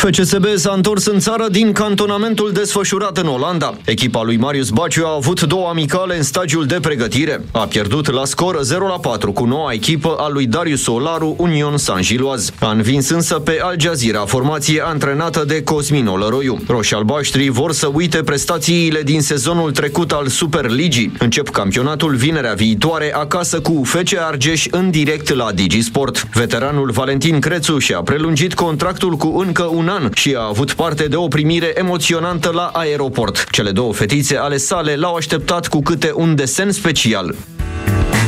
FCSB s-a întors în țară din cantonamentul desfășurat în Olanda. Echipa lui Marius Baciu a avut două amicale în stagiul de pregătire. A pierdut la scor 0-4 cu noua echipă a lui Darius Solaru, Union Saint-Gilloise. A învins însă pe Al Jazeera, formație antrenată de Cosmin Olăroiu. Roșii-albaștri vor să uite prestațiile din sezonul trecut al Superligii. Încep campionatul vinerea viitoare acasă cu FC Argeș în direct la DigiSport. Veteranul Valentin Crețu și-a prelungit contractul cu încă un an și a avut parte de o primire emoționantă la aeroport. Cele două fetițe ale sale l-au așteptat cu câte un desen special.